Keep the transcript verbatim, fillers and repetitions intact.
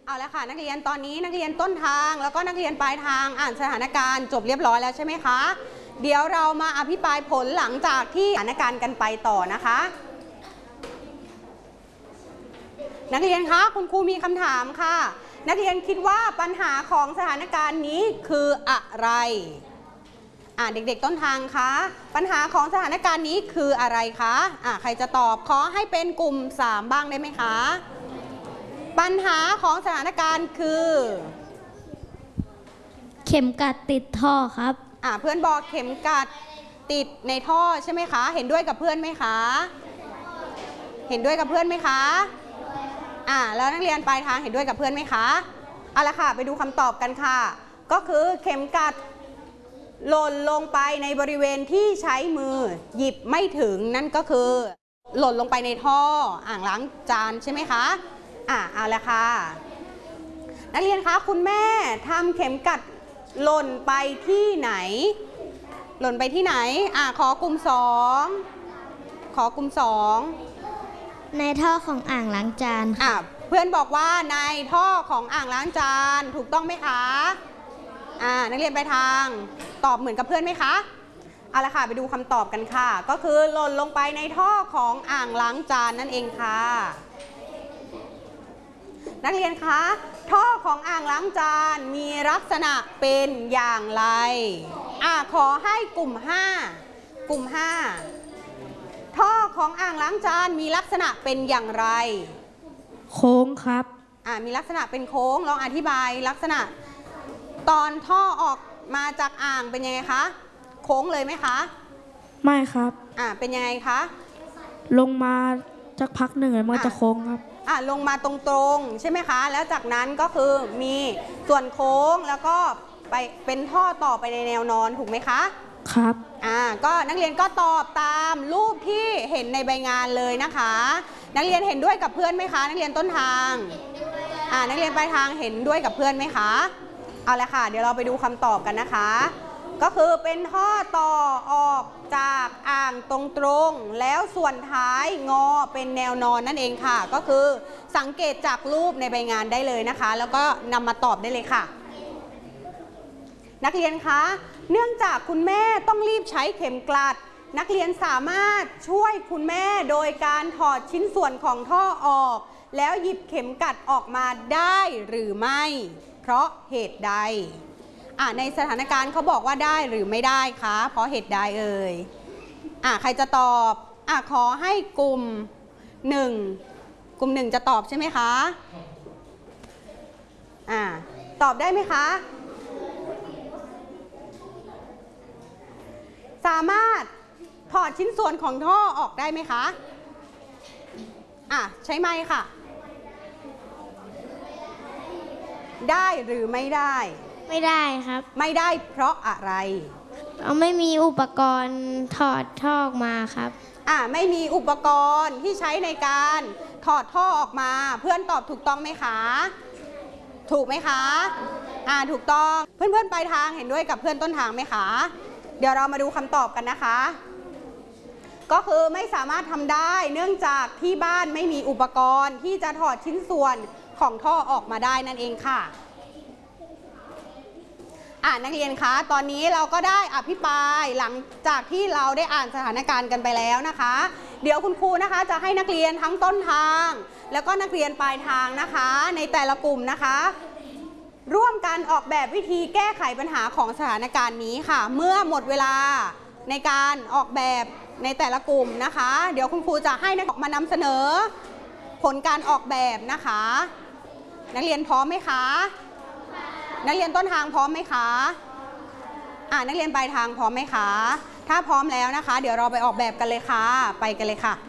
เอาละค่ะนักเรียนตอนนี้นักเรียนต้นทางแล้วก็นักเรียนปลายทางอ่านสถานการณ์จบเรียบร้อยแล้วใช่ไหมคะเดี๋ยวเรามาอภิปรายผลหลังจากที่สถานการณ์กันไปต่อนะคะนักเรียนคะคุณครูมีคำถามค่ะนักเรียนคิดว่าปัญหาของสถานการณ์นี้คืออะไรอ่าเด็กๆต้นทางคะปัญหาของสถานการณ์นี้คืออะไรคะอ่าใครจะตอบขอให้เป็นกลุ่มสามบ้างได้ไหมคะปัญหาของสถานการณ์คือเข็มกัดติดท่อครับอ่าเพื่อนบอกเข็มกัดติดในท่อใช่ไหมคะเห็นด้วยกับเพื่อนไหมคะเห็นด้วยกับเพื่อนไหมคะอ่าแล้วนักเรียนปลายทางเห็นด้วยกับเพื่อนไหมคะเอาละค่ะไปดูคำตอบกันค่ะก็คือเข็มกัดหล่นลงไปในบริเวณที่ใช้มือหยิบไม่ถึงนั่นก็คือหล่นลงไปในท่ออ่างล้างจานใช่ไหมคะอ่าเอาละค่ะนักเรียนคะคุณแม่ทำเข็มกัดหล่นไปที่ไหนหล่นไปที่ไหนอ่าขอกลุ่มสองขอกลุ่มสองในท่อของอ่างล้างจานอ่าเพื่อนบอกว่าในท่อของอ่างล้างจานถูกต้องไหมคะอ่านักเรียนไปทางตอบเหมือนกับเพื่อนไหมคะเอาละค่ะไปดูคำตอบกันค่ะก็คือหล่นลงไปในท่อของอ่างล้างจานนั่นเองค่ะนักเรียนคะท่อของอ่างล้างจานมีลักษณะเป็นอย่างไรอ่าขอให้กลุ่มห้ากลุ่มห้าท่อของอ่างล้างจานมีลักษณะเป็นอย่างไรโค้งครับอ่ามีลักษณะเป็นโค้งลองอธิบายลักษณะตอนท่อออกมาจากอ่างเป็นยังไงคะโค้งเลยไหมคะไม่ครับอ่าเป็นยังไงคะลงมาจากพักหนึ่งแล้วมันจะโค้งครับอ่าลงมาตรงๆใช่ไหมคะแล้วจากนั้นก็คือมีส่วนโค้งแล้วก็ไปเป็นท่อต่อไปในแนวนอนถูกไหมคะครับอ่าก็นักเรียนก็ตอบตามรูปที่เห็นในใบงานเลยนะคะนักเรียนเห็นด้วยกับเพื่อนไหมคะนักเรียนต้นทางอ่านักเรียนปลายทางเห็นด้วยกับเพื่อนไหมคะเอาละค่ะเดี๋ยวเราไปดูคำตอบกันนะคะก็คือเป็นท่อต่อออกจากอ่างตรงๆแล้วส่วนท้ายงอเป็นแนวนอนนั่นเองค่ะก็คือสังเกตจากรูปในใบงานได้เลยนะคะแล้วก็นำมาตอบได้เลยค่ะนักเรียนคะเนื่องจากคุณแม่ต้องรีบใช้เข็มกลัดนักเรียนสามารถช่วยคุณแม่โดยการถอดชิ้นส่วนของท่อออกแล้วหยิบเข็มกลัดออกมาได้หรือไม่เพราะเหตุใดอ่ะในสถานการณ์เขาบอกว่าได้หรือไม่ได้คะเพราะเหตุใดเอ่ยอ่ะใครจะตอบอ่ะขอให้กลุ่มหนึ่งกลุ่มหนึ่งจะตอบใช่ไหมคะอ่ะตอบได้ไหมคะสามารถถอดชิ้นส่วนของท่อออกได้ไหมคะอ่ะใช้ไมค์ค่ะได้หรือไม่ได้ไม่ได้ครับไม่ได้เพราะอะไรเราไม่มีอุปกรณ์ถอดท่อออกมาครับอ่ะไม่มีอุปกรณ์ที่ใช้ในการถอดท่อออกมาเพื่อนตอบถูกต้องไหมคะถูกไหมคะอ่ะถูกต้องเพื่อนๆปลายทางเห็นด้วยกับเพื่อนต้นทางไหมคะเดี๋ยวเรามาดูคำตอบกันนะคะก็คือไม่สามารถทำได้เนื่องจากที่บ้านไม่มีอุปกรณ์ที่จะถอดชิ้นส่วนของท่อออกมาได้นั่นเองค่ะอ่านักเรียนคะตอนนี้เราก็ได้อภิปรายหลังจากที่เราได้อ่านสถานการณ์กันไปแล้วนะคะเดี๋ยวคุณครูนะคะจะให้นักเรียนทั้งต้นทางแล้วก็นักเรียนปลายทางนะคะในแต่ละกลุ่มนะคะร่วมกันออกแบบวิธีแก้ไขปัญหาของสถานการณ์นี้ค่ะเมื่อหมดเวลาในการออกแบบในแต่ละกลุ่มนะคะเดี๋ยวคุณครูจะให้นักเรียนมานำเสนอผลการออกแบบนะคะนักเรียนพร้อมไหมคะนักเรียนต้นทางพร้อมไหมคะอ่านักเรียนปลายทางพร้อมไหมคะถ้าพร้อมแล้วนะคะเดี๋ยวเราไปออกแบบกันเลยค่ะไปกันเลยค่ะ